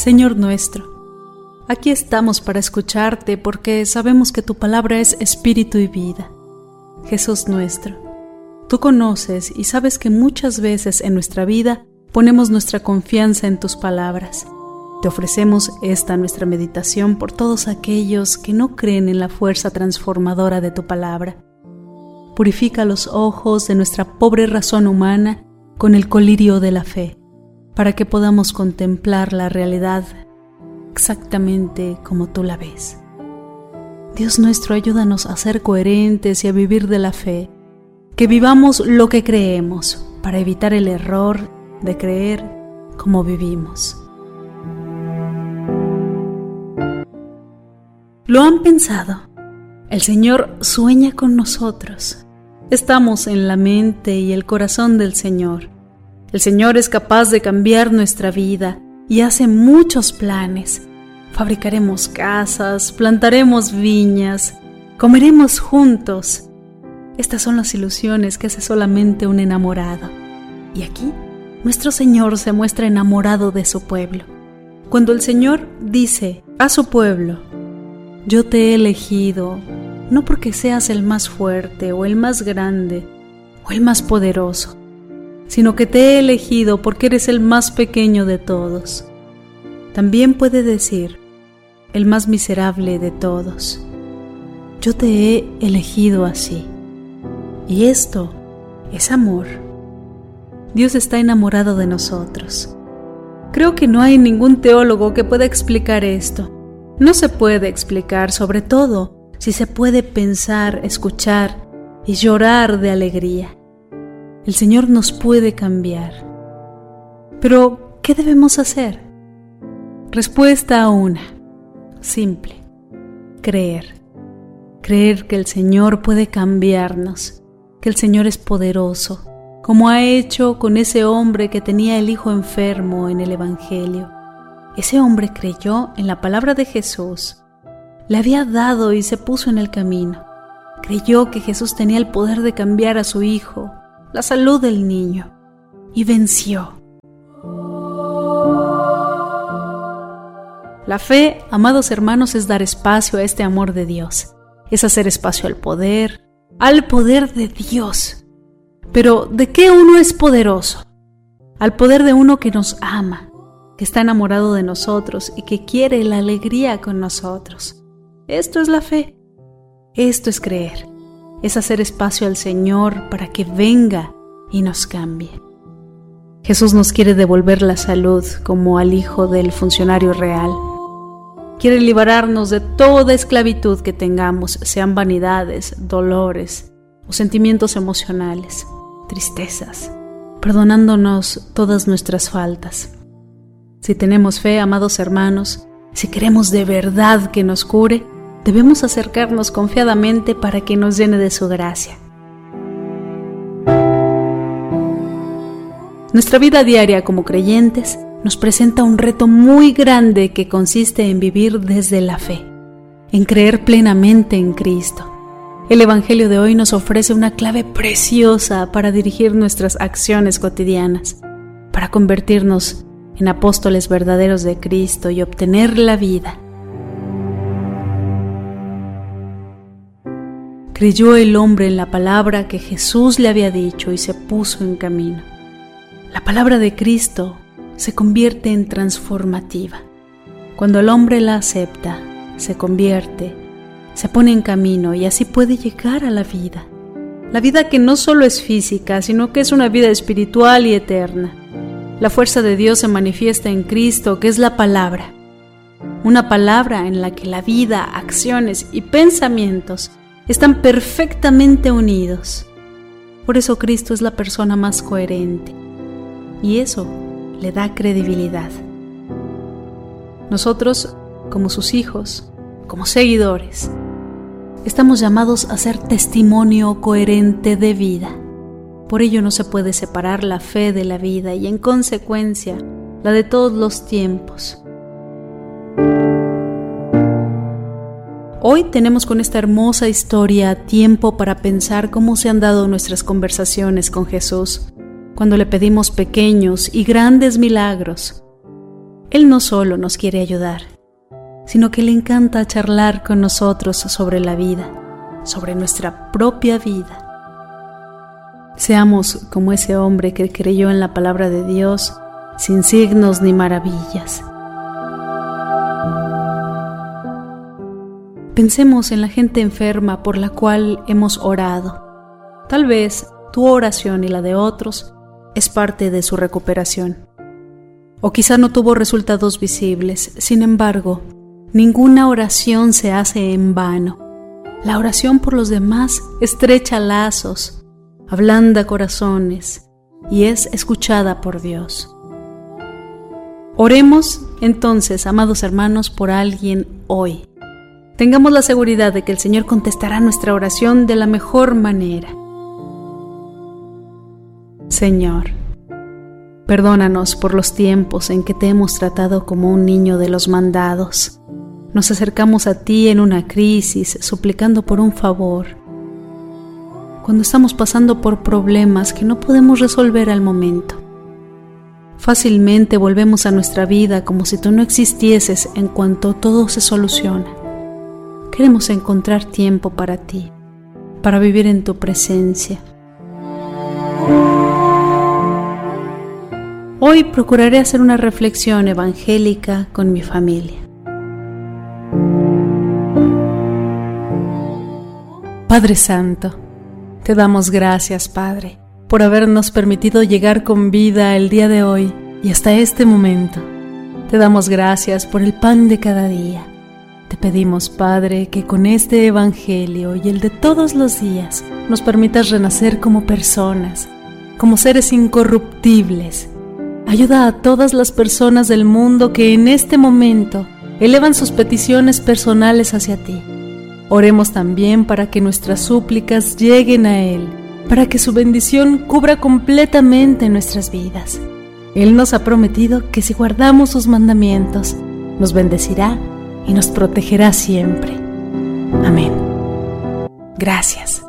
Señor nuestro, aquí estamos para escucharte porque sabemos que tu palabra es espíritu y vida. Jesús nuestro, tú conoces y sabes que muchas veces en nuestra vida ponemos nuestra confianza en tus palabras. Te ofrecemos esta nuestra meditación por todos aquellos que no creen en la fuerza transformadora de tu palabra. Purifica los ojos de nuestra pobre razón humana con el colirio de la fe, para que podamos contemplar la realidad exactamente como tú la ves. Dios nuestro, ayúdanos a ser coherentes y a vivir de la fe, que vivamos lo que creemos, para evitar el error de creer como vivimos. ¿Lo han pensado? El Señor sueña con nosotros. Estamos en la mente y el corazón del Señor. El Señor es capaz de cambiar nuestra vida y hace muchos planes. Fabricaremos casas, plantaremos viñas, comeremos juntos. Estas son las ilusiones que hace solamente un enamorado. Y aquí, nuestro Señor se muestra enamorado de su pueblo. Cuando el Señor dice a su pueblo: yo te he elegido, no porque seas el más fuerte o el más grande o el más poderoso, sino que te he elegido porque eres el más pequeño de todos. También puede decir, el más miserable de todos. Yo te he elegido así. Y esto es amor. Dios está enamorado de nosotros. Creo que no hay ningún teólogo que pueda explicar esto. No se puede explicar, sobre todo si se puede pensar, escuchar y llorar de alegría. El Señor nos puede cambiar. Pero, ¿qué debemos hacer? Respuesta a una, simple: creer. Creer que el Señor puede cambiarnos, que el Señor es poderoso, como ha hecho con ese hombre que tenía el hijo enfermo en el Evangelio. Ese hombre creyó en la palabra de Jesús, le había dado y se puso en el camino. Creyó que Jesús tenía el poder de cambiar a su hijo, la salud del niño, y venció. La fe, amados hermanos, es dar espacio a este amor de Dios, es hacer espacio al poder de Dios. Pero, ¿de qué uno es poderoso? Al poder de uno que nos ama, que está enamorado de nosotros y que quiere la alegría con nosotros. Esto es la fe. Esto es creer. Es hacer espacio al Señor para que venga y nos cambie. Jesús nos quiere devolver la salud como al hijo del funcionario real. Quiere liberarnos de toda esclavitud que tengamos, sean vanidades, dolores o sentimientos emocionales, tristezas, perdonándonos todas nuestras faltas. Si tenemos fe, amados hermanos, si queremos de verdad que nos cure, debemos acercarnos confiadamente para que nos llene de su gracia. Nuestra vida diaria como creyentes nos presenta un reto muy grande que consiste en vivir desde la fe, en creer plenamente en Cristo. El Evangelio de hoy nos ofrece una clave preciosa para dirigir nuestras acciones cotidianas, para convertirnos en apóstoles verdaderos de Cristo y obtener la vida. Creyó el hombre en la palabra que Jesús le había dicho y se puso en camino. La palabra de Cristo se convierte en transformativa. Cuando el hombre la acepta, se convierte, se pone en camino y así puede llegar a la vida. La vida que no solo es física, sino que es una vida espiritual y eterna. La fuerza de Dios se manifiesta en Cristo, que es la palabra. Una palabra en la que la vida, acciones y pensamientos están perfectamente unidos. Por eso Cristo es la persona más coherente. Y eso le da credibilidad. Nosotros, como sus hijos, como seguidores, estamos llamados a ser testimonio coherente de vida. Por ello no se puede separar la fe de la vida y en consecuencia la de todos los tiempos. Hoy tenemos con esta hermosa historia tiempo para pensar cómo se han dado nuestras conversaciones con Jesús cuando le pedimos pequeños y grandes milagros. Él no solo nos quiere ayudar, sino que le encanta charlar con nosotros sobre la vida, sobre nuestra propia vida. Seamos como ese hombre que creyó en la palabra de Dios, sin signos ni maravillas. Pensemos en la gente enferma por la cual hemos orado. Tal vez tu oración y la de otros es parte de su recuperación. O quizá no tuvo resultados visibles. Sin embargo, ninguna oración se hace en vano. La oración por los demás estrecha lazos, ablanda corazones y es escuchada por Dios. Oremos entonces, amados hermanos, por alguien hoy. Tengamos la seguridad de que el Señor contestará nuestra oración de la mejor manera. Señor, perdónanos por los tiempos en que te hemos tratado como un niño de los mandados. Nos acercamos a ti en una crisis, suplicando por un favor. Cuando estamos pasando por problemas que no podemos resolver al momento. Fácilmente volvemos a nuestra vida como si tú no existieses en cuanto todo se soluciona. Queremos encontrar tiempo para ti, para vivir en tu presencia. Hoy procuraré hacer una reflexión evangélica con mi familia. Padre Santo, te damos gracias, Padre, por habernos permitido llegar con vida el día de hoy y hasta este momento. Te damos gracias por el pan de cada día. Te pedimos, Padre, que con este evangelio y el de todos los días nos permitas renacer como personas, como seres incorruptibles. Ayuda a todas las personas del mundo que en este momento elevan sus peticiones personales hacia ti. Oremos también para que nuestras súplicas lleguen a Él, para que su bendición cubra completamente nuestras vidas. Él nos ha prometido que si guardamos sus mandamientos, nos bendecirá y nos protegerá siempre. Amén. Gracias.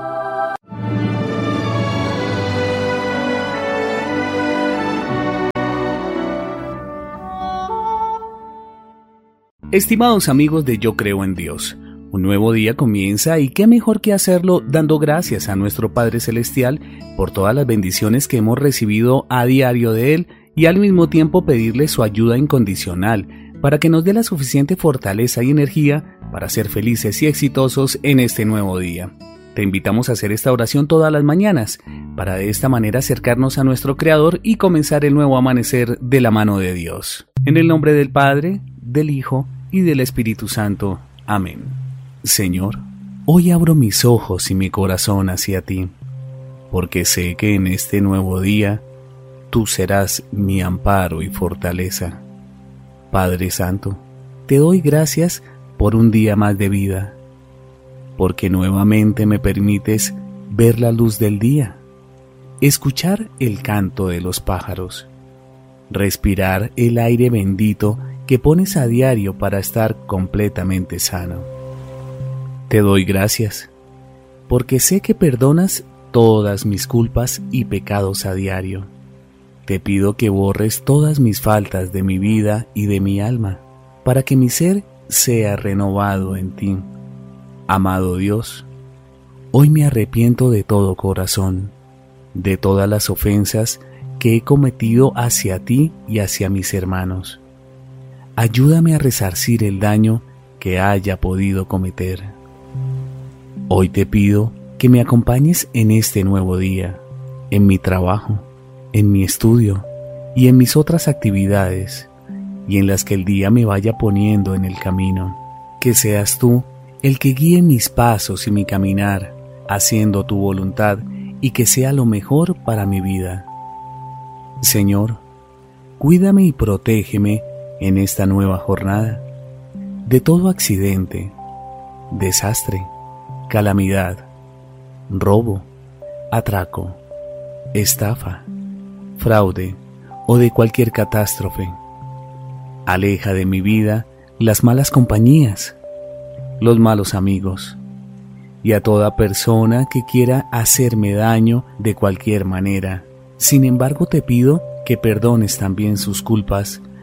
Estimados amigos de Yo Creo en Dios, un nuevo día comienza y qué mejor que hacerlo dando gracias a nuestro Padre Celestial por todas las bendiciones que hemos recibido a diario de Él y al mismo tiempo pedirle su ayuda incondicional para que nos dé la suficiente fortaleza y energía para ser felices y exitosos en este nuevo día. Te invitamos a hacer esta oración todas las mañanas para de esta manera acercarnos a nuestro Creador y comenzar el nuevo amanecer de la mano de Dios. En el nombre del Padre, del Hijo y del Espíritu Santo. Amén. Señor, hoy abro mis ojos y mi corazón hacia ti, porque sé que en este nuevo día tú serás mi amparo y fortaleza. Padre Santo, te doy gracias por un día más de vida, porque nuevamente me permites ver la luz del día, escuchar el canto de los pájaros, respirar el aire bendito que pones a diario para estar completamente sano. Te doy gracias, porque sé que perdonas todas mis culpas y pecados a diario. Te pido que borres todas mis faltas de mi vida y de mi alma, para que mi ser sea renovado en ti. Amado Dios, hoy me arrepiento de todo corazón, de todas las ofensas que he cometido hacia ti y hacia mis hermanos. Ayúdame a resarcir el daño que haya podido cometer. Hoy te pido que me acompañes en este nuevo día, en mi trabajo, en mi estudio y en mis otras actividades, y en las que el día me vaya poniendo en el camino. Que seas tú el que guíe mis pasos y mi caminar, haciendo tu voluntad, y que sea lo mejor para mi vida. Señor, cuídame y protégeme en esta nueva jornada, de todo accidente, desastre, calamidad, robo, atraco, estafa, fraude o de cualquier catástrofe. Aleja de mi vida las malas compañías, los malos amigos y a toda persona que quiera hacerme daño de cualquier manera. Sin embargo, te pido que perdones también sus culpas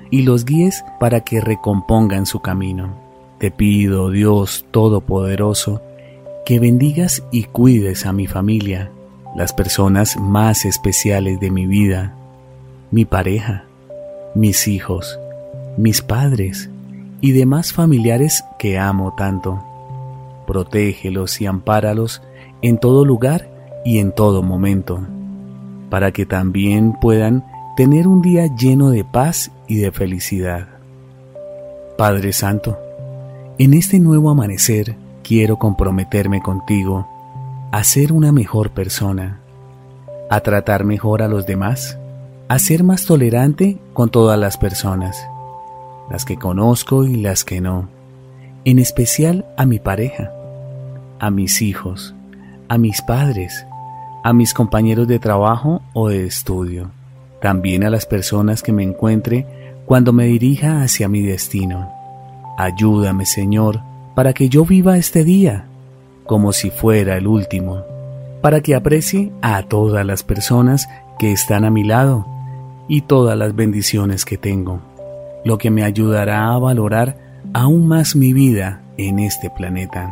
y los guíes para que recompongan su camino. Te pido, Dios Todopoderoso, que bendigas y cuides a mi familia, las personas más especiales de mi vida, mi pareja, mis hijos, mis padres y demás familiares que amo tanto. Protégelos y ampáralos en todo lugar y en todo momento, para que también puedan tener un día lleno de paz y de felicidad. Padre Santo, en este nuevo amanecer quiero comprometerme contigo a ser una mejor persona, a tratar mejor a los demás, a ser más tolerante con todas las personas, las que conozco y las que no, en especial a mi pareja, a mis hijos, a mis padres, a mis compañeros de trabajo o de estudio, también a las personas que me encuentre cuando me dirija hacia mi destino. Ayúdame, Señor, para que yo viva este día como si fuera el último, para que aprecie a todas las personas que están a mi lado y todas las bendiciones que tengo, lo que me ayudará a valorar aún más mi vida en este planeta.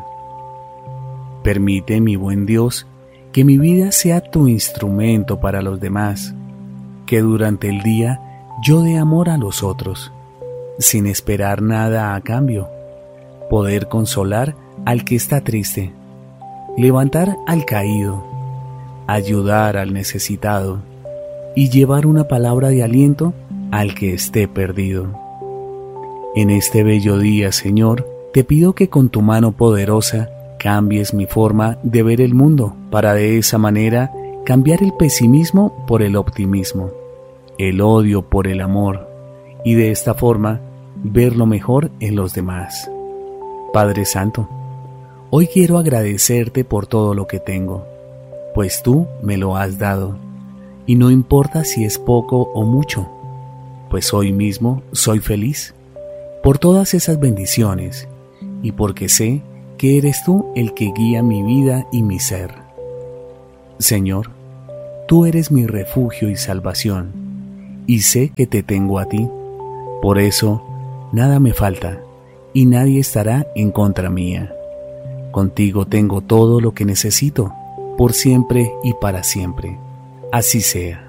Permite, mi buen Dios, que mi vida sea tu instrumento para los demás, que durante el día yo dé amor a los otros, sin esperar nada a cambio, poder consolar al que está triste, levantar al caído, ayudar al necesitado y llevar una palabra de aliento al que esté perdido. En este bello día, Señor, te pido que con tu mano poderosa cambies mi forma de ver el mundo para de esa manera cambiar el pesimismo por el optimismo, el odio por el amor y de esta forma ver lo mejor en los demás. Padre Santo, hoy quiero agradecerte por todo lo que tengo, pues tú me lo has dado y no importa si es poco o mucho, pues hoy mismo soy feliz por todas esas bendiciones y porque sé que eres tú el que guía mi vida y mi ser. Señor, tú eres mi refugio y salvación, y sé que te tengo a ti. Por eso, nada me falta, y nadie estará en contra mía. Contigo tengo todo lo que necesito, por siempre y para siempre. Así sea.